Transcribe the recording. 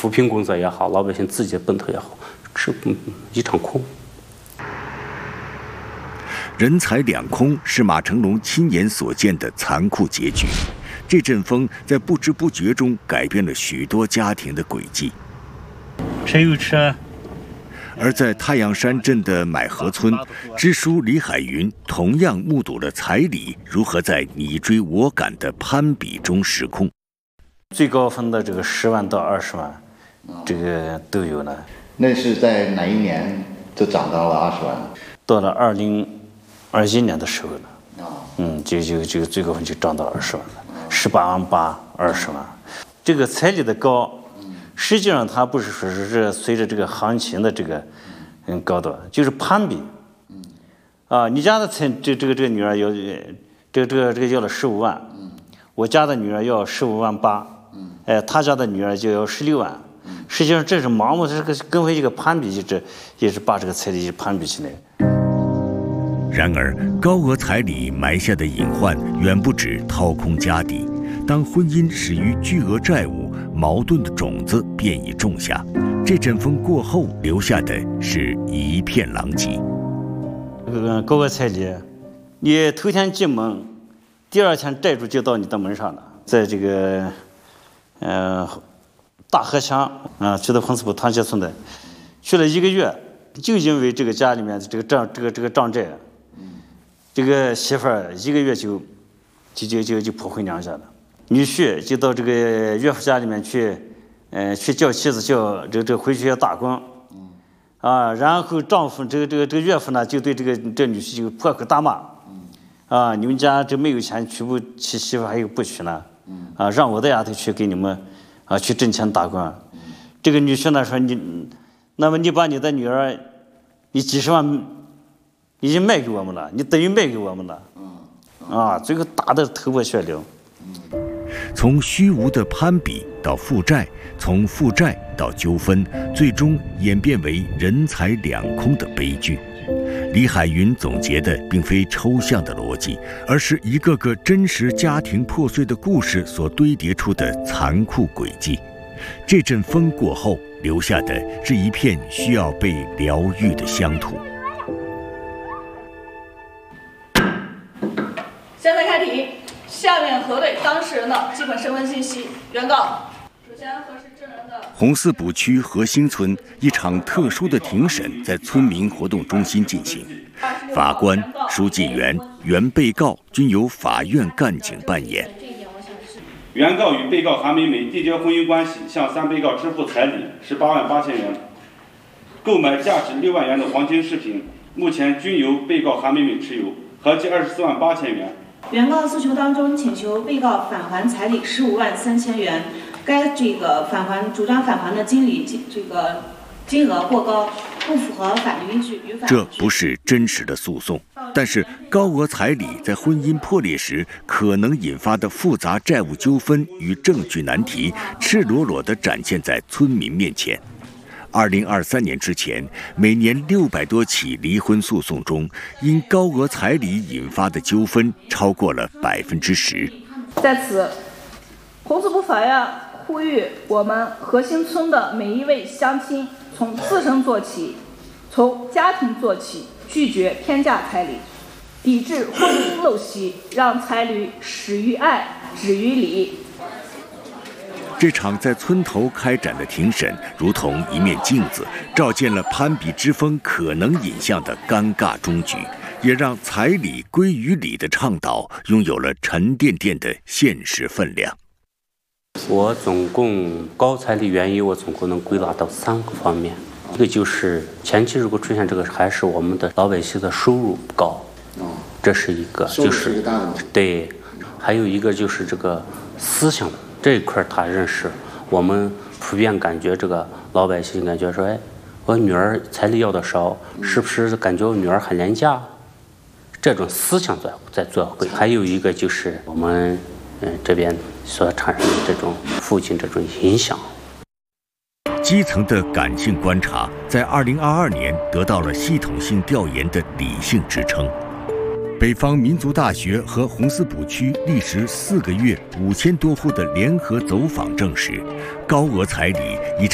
扶贫工作也好，老百姓自己的奔头也好，是一场空。 人财两空是马成龙亲眼所见的残酷结局。这阵风在不知不觉中改变了许多家庭的轨迹。 谁有车？ 而在太阳山镇的买河村，支书李海云同样目睹了彩礼如何在你追我赶的攀比中失控。 最高峰的这个10万到20万，这个都有呢。 那是在哪一年就涨到了20万？ 到了2021年的时候呢，就最高峰就涨到了20万了，18万8、20万。这个彩礼的高，实际上它不是说是随着这个行情的这个高度，就是攀比。你家的这个女儿要这个要了15万，我家的女儿要15万8，他家的女儿就要16万。实际上这是盲目，这个跟回这个攀比，也是把这个彩礼攀比起来。 然而，高额彩礼埋下的隐患远不止掏空家底。当婚姻始于巨额债务，矛盾的种子便已种下。这阵风过后，留下的是一片狼藉。 高额彩礼，你头天进门，第二天债主就到你的门上了。在这个大河乡去到红四堡团结村的，去了1个月，就因为这个家里面的这个账债。这个媳妇儿1个月就跑回娘家了，女婿就到这个岳父家里面去叫妻子叫这回去要打工，然后丈夫这个岳父呢就对这女婿就破口大骂，你们家这没有钱娶不起媳妇还有不娶呢，让我的丫头去给你们去挣钱打工，这个女婿呢说那么你把你的女儿，你几十万。已经卖给我们了，你等于卖给我们了，最后打得头破血流。 从虚无的攀比到负债，从负债到纠纷，最终演变为人财两空的悲剧。李海云总结的并非抽象的逻辑，而是一个个真实家庭破碎的故事所堆叠出的残酷轨迹。这阵风过后，留下的是一片需要被疗愈的乡土。 现在开题，下面核对当事人的基本身份信息。原告，首先核实证人的。 红四堡区和兴村一场特殊的庭审在村民活动中心进行，法官、书记员、原被告均由法院干警扮演。 原告与被告韩美美缔结婚姻关系，向3被告支付彩礼18万8千元，购买价值6万元的黄金饰品，目前均由被告韩美美持有，合计24万8千元。 原告诉求当中请求被告返还彩礼15万3千元，该主张返还的金额过高，不符合法律依据。 这不是真实的诉讼，但是高额彩礼在婚姻破裂时可能引发的复杂债务纠纷与证据难题，赤裸裸地展现在村民面前。2023年之前，每年600多起离婚诉讼中，因高额彩礼引发的纠纷超过了10%。 在此，红四堡法院呼吁我们和兴村的每一位乡亲，从自身做起，从家庭做起，拒绝偏价彩礼，抵制婚姻陋习，让彩礼始于爱，止于礼。 这场在村头开展的庭审，如同一面镜子，照见了攀比之风可能引向的尴尬终局，也让彩礼归于礼的倡导拥有了沉甸甸的现实分量。 我总共高彩礼原因，我总共能归纳到3个方面。一个就是前期如果出现这个，还是我们的老百姓的收入不高，这是一个，就是对，还有一个就是这个思想这一块，他认识我们普遍感觉这个老百姓感觉说，哎，我女儿彩礼要的少，是不是感觉我女儿很廉价？这种思想在做会。还有一个就是我们这边所产生的这种父亲这种影响。 基层的感性观察，在2022年得到了系统性调研的理性支撑。北方民族大学和红四堡区历时4个月、5000多户的联合走访证实，高额彩礼已成